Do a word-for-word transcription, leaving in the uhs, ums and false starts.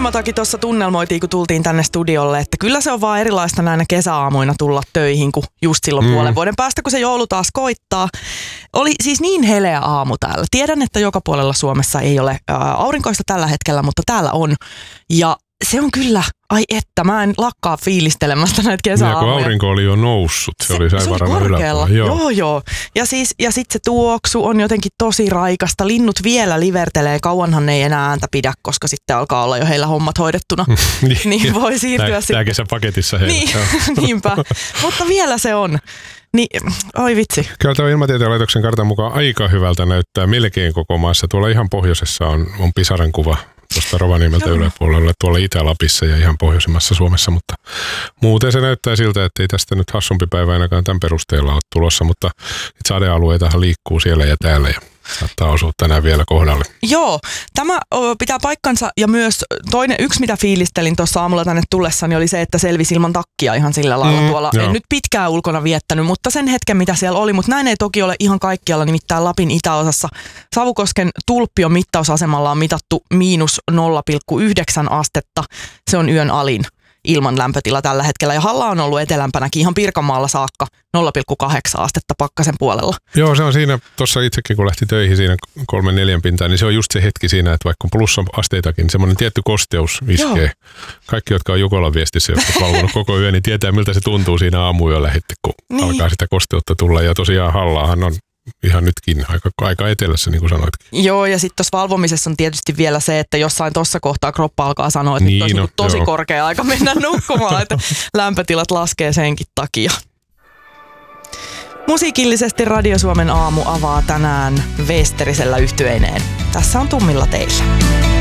Ilmatakin tuossa tunnelmoitiin, kun tultiin tänne studiolle, että kyllä se on vaan erilaista näinä kesäaamuina tulla töihin kuin just silloin mm. puolen vuoden päästä, kun se joulu taas koittaa. Oli siis niin heleä aamu täällä. Tiedän, että joka puolella Suomessa ei ole ää, aurinkoista tällä hetkellä, mutta täällä on. Ja se on kyllä, ai että, mä en lakkaa fiilistelemästä näitä kesäaamuja. Ja kun aurinko oli jo noussut, se, se oli saivarana yläpuolella. Joo, joo. joo. Ja, siis, ja sitten se tuoksu on jotenkin tosi raikasta. Linnut vielä livertelee, kauanhan ne ei enää ääntä pidä, koska sitten alkaa olla jo heillä hommat hoidettuna. niin, niin voi siirtyä tää, sitten. Tää kesä paketissa heillä. Niin, niinpä. Mutta vielä se on. Niin, oi vitsi. Kyllä tämä Ilmatieteen laitoksen kartan mukaan aika hyvältä näyttää melkein koko maassa. Tuolla ihan pohjoisessa on, on pisaran kuva tuosta Rovaniemeltä yläpuolella, tuolla Itä-Lapissa ja ihan pohjoisemmassa Suomessa, mutta muuten se näyttää siltä, että ei tästä nyt hassumpi päivä ainakaan tämän perusteella ole tulossa, mutta sadealueitahan liikkuu siellä ja täällä ja saattaa osua tänään vielä kohdalle. Joo, tämä pitää paikkansa ja myös toinen yksi, mitä fiilistelin tuossa aamulla tänne tullessani, oli se, että selvisi ilman takkia ihan sillä lailla mm, tuolla. Joo. En nyt pitkään ulkona viettänyt, mutta sen hetken, mitä siellä oli, mutta näin ei toki ole ihan kaikkialla, nimittäin Lapin itäosassa. Savukosken Tulppion mittausasemalla on mitattu miinus nolla pilkku yhdeksän astetta. Se on yön alin ilman lämpötila tällä hetkellä. Ja Halla on ollut etelämpänäkin ihan Pirkanmaalla saakka nolla pilkku kahdeksan astetta pakkasen puolella. Joo, se on siinä, tuossa itsekin kun lähti töihin siinä kolmen neljän pintaan, niin se on just se hetki siinä, että vaikka on plussa-asteitakin, niin semmoinen tietty kosteus iskee. Joo. Kaikki, jotka on Jukolan viestissä, jotka on valvonut koko yön, niin tietää, miltä se tuntuu siinä aamuyöllä heti, kun niin alkaa sitä kosteutta tulla. Ja tosiaan Hallaahan on ihan nytkin aika, aika etelässä, niin kuin sanoitkin. Joo, ja sitten tuossa valvomisessa on tietysti vielä se, että jossain tuossa kohtaa kroppa alkaa sanoa, että niin, nyt olisi no, tosi joo. korkea aika mennä nukkumaan, että lämpötilat laskee senkin takia. Musiikillisesti Radio Suomen aamu avaa tänään Veesterisellä yhtyeineen. Tässä on Tummilla teillä.